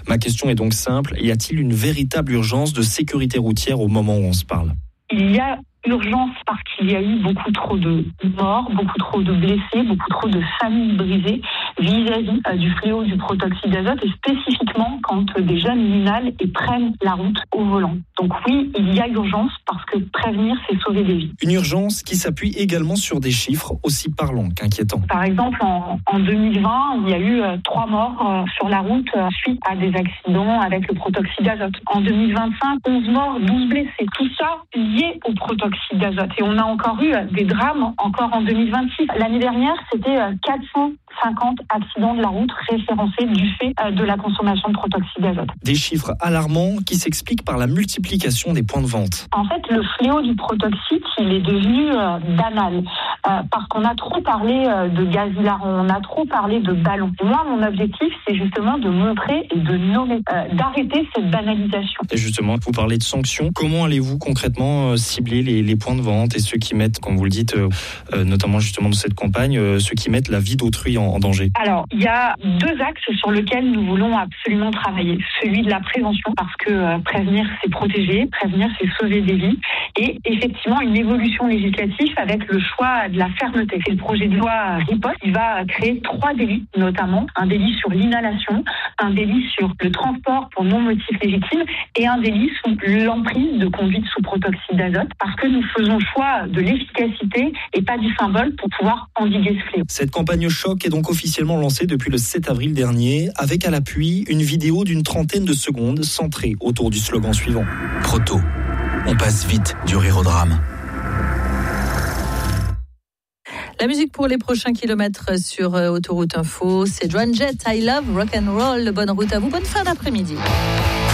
Ma question est donc simple, y a-t-il une véritable urgence de sécurité routière au moment où on se parle ? Il y a urgence parce qu'il y a eu beaucoup trop de morts, beaucoup trop de blessés, beaucoup trop de familles brisées vis-à-vis du fléau du protoxyde d'azote et spécifiquement quand des jeunes minales prennent la route au volant. Donc oui, il y a urgence parce que prévenir, c'est sauver des vies. Une urgence qui s'appuie également sur des chiffres aussi parlants qu'inquiétants. Par exemple, en 2020, il y a eu 3 morts sur la route suite à des accidents avec le protoxyde d'azote. En 2025, 11 morts, 12 blessés. Tout ça lié au protoxyde d'azote. Et on a encore eu des drames encore en 2026. L'année dernière, c'était 450 accidents de la route référencés du fait de la consommation de protoxyde d'azote. Des chiffres alarmants qui s'expliquent par la multiplication des points de vente. En fait, le fléau du protoxyde, il est devenu banal. Parce qu'on a trop parlé de gaz hilarant, on a trop parlé de ballons. Et moi, mon objectif, c'est justement de montrer et de nommer, d'arrêter cette banalisation. Et justement, vous parlez de sanctions. Comment allez-vous concrètement cibler les points de vente et ceux qui mettent, comme vous le dites, notamment justement dans cette campagne, ceux qui mettent la vie d'autrui en danger ? Alors, il y a 2 axes sur lesquels nous voulons absolument travailler. Celui de la prévention, parce que prévenir, c'est protéger, prévenir, c'est sauver des vies. Et effectivement, une évolution législative avec le choix de la fermeté. C'est le projet de loi Riposte qui va créer 3 délits, notamment un délit sur l'inhalation, un délit sur le transport pour non motif légitime et un délit sous l'emprise de conduite sous protoxyde d'azote, parce que nous faisons choix de l'efficacité et pas du symbole pour pouvoir endiguer ce fléau. Cette campagne choc est donc officiellement lancée depuis le 7 avril dernier, avec à l'appui une vidéo d'une 30aine de secondes centrée autour du slogan suivant. Proto, on passe vite du rire au drame. La musique pour les prochains kilomètres sur Autoroute Info, c'est Joan Jett, I Love Rock and Roll. Bonne route à vous, bonne fin d'après-midi.